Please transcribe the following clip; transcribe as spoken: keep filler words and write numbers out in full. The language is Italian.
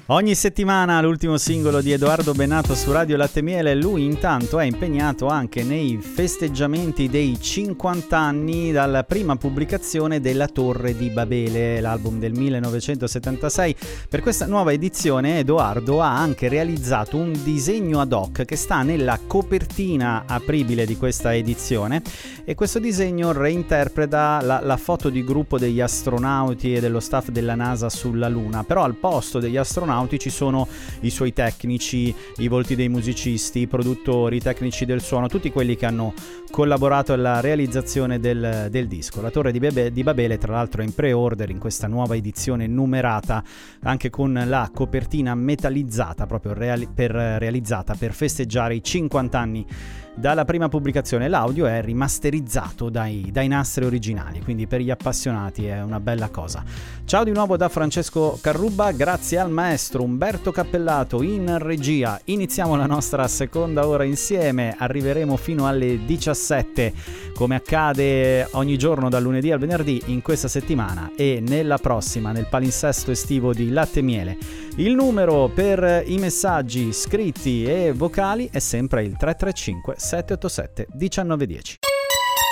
Ogni settimana l'ultimo singolo di Edoardo Bennato su Radio Latte Miele. Lui intanto è impegnato anche nei festeggiamenti dei cinquanta anni dalla prima pubblicazione della Torre di Babele, l'album del millenovecentosettantasei. Per questa nuova edizione Edoardo ha anche realizzato un disegno ad hoc che sta nella copertina apribile di questa edizione, e questo disegno reinterpreta la, la foto di gruppo degli astronauti e dello staff della NASA sulla Luna, però al posto degli astronauti ci sono i suoi tecnici, i volti dei musicisti, i produttori, i tecnici del suono, tutti quelli che hanno collaborato alla realizzazione del, del disco. La Torre di, Bebe, di Babele tra l'altro è in pre-order in questa nuova edizione numerata, anche con la copertina metallizzata proprio reali- per, realizzata per festeggiare i cinquanta anni dalla prima pubblicazione. L'audio è rimasterizzato dai, dai nastri originali, quindi per gli appassionati è una bella cosa. Ciao di nuovo da Francesco Carrubba, grazie al maestro Umberto Cappellato in regia. Iniziamo la nostra seconda ora insieme, arriveremo fino alle diciassette come accade ogni giorno dal lunedì al venerdì in questa settimana e nella prossima, nel palinsesto estivo di Latte Miele. Il numero per i messaggi scritti e vocali è sempre il tre tre cinque sette otto sette uno nove uno zero.